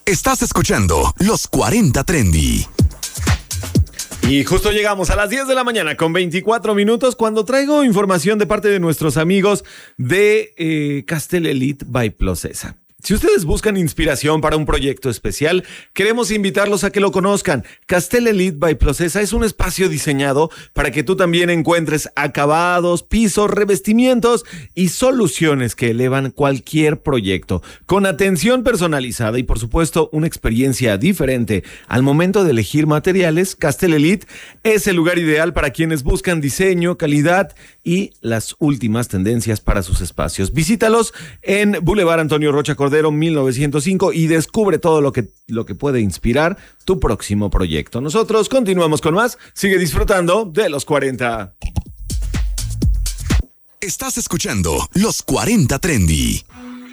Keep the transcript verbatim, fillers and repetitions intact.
Estás escuchando Los cuarenta Trendy. Y justo llegamos a las diez de la mañana con veinticuatro minutos cuando traigo información de parte de nuestros amigos de eh, Castel Elite by Plocesa. Si ustedes buscan inspiración para un proyecto especial, queremos invitarlos a que lo conozcan. Castel Elite by Plocesa es un espacio diseñado para que tú también encuentres acabados, pisos, revestimientos y soluciones que elevan cualquier proyecto. Con atención personalizada y, por supuesto, una experiencia diferente al momento de elegir materiales, Castel Elite es el lugar ideal para quienes buscan diseño, calidad y las últimas tendencias para sus espacios. Visítalos en Boulevard Antonio Rocha Cordero mil novecientos cinco y descubre todo lo que, lo que puede inspirar tu próximo proyecto. Nosotros continuamos con más. Sigue disfrutando de Los cuarenta. Estás escuchando Los cuarenta Trendy.